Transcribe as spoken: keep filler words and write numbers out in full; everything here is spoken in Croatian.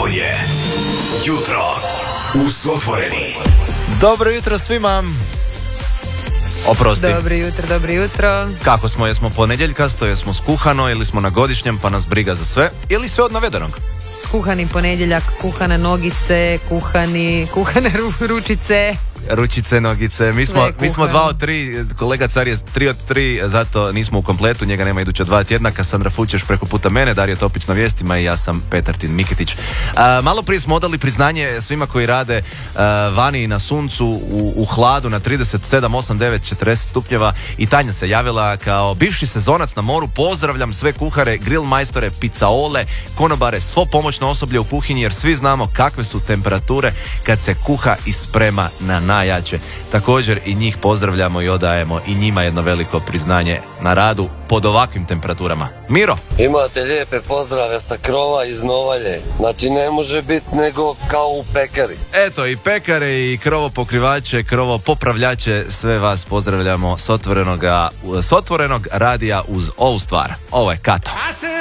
Ovo je Jutro uz Otvoreni. Dobro jutro svima. Oprosti. Dobro jutro, dobro jutro. Kako smo? Jesmo ponedjeljkasto, jesmo skuhano ili smo na godišnjem pa nas briga za sve? Ili sve od navedenog? Skuhani ponedjeljak, kuhane nogice, kuhani, kuhane ru, ručice. Ručice, nogice, mi smo, mi smo dva od tri, kolega Car je tri od tri, zato nismo u kompletu, njega nema iduća dva tjedna. Kassandra Fućeš preko puta mene, Dario Topić na vijestima i ja sam Petartin Miketić. A, malo prije smo odali priznanje svima koji rade a, vani na suncu, u, u hladu na trideset sedam, osam, devet, četrdeset stupnjeva i Tanja se javila kao bivši sezonac na moru. Pozdravljam sve kuhare, grill majstore, pizzaole, konobare, svo pomoćno osoblje u kuhinji, jer svi znamo kakve su temperature kad se kuha i sprema na najjače. Također i njih pozdravljamo i odajemo i njima jedno veliko priznanje na radu pod ovakvim temperaturama. Miro? Imate lijepe pozdrave sa krova iz Novalje. Znači ne može biti nego kao u pekari. Eto, i pekare i krovopokrivače, krovopopravljače, sve vas pozdravljamo s otvorenoga, s otvorenog radija uz ovu stvar. Ovo je Kato.